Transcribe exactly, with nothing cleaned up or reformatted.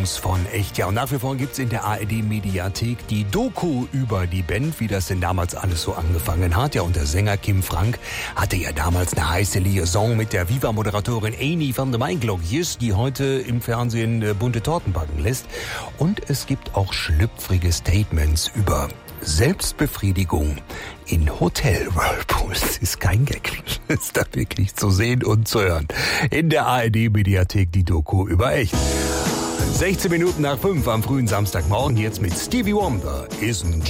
Songs von Echt. Ja, und nach wie vor gibt's in der A R D-Mediathek die Doku über die Band, wie das denn damals alles so angefangen hat. Ja, und der Sänger Kim Frank hatte ja damals eine heiße Liaison mit der Viva-Moderatorin Amy van der Maiglokjes, die heute im Fernsehen äh, bunte Torten backen lässt. Und es gibt auch schlüpfrige Statements über Selbstbefriedigung in Hotel-Whirlpools. Das ist kein Gag. Das ist da wirklich zu sehen und zu hören. In der A R D-Mediathek die Doku über Echt. sechzehn Minuten nach fünf am frühen Samstagmorgen jetzt mit Stevie Wonder. Isn't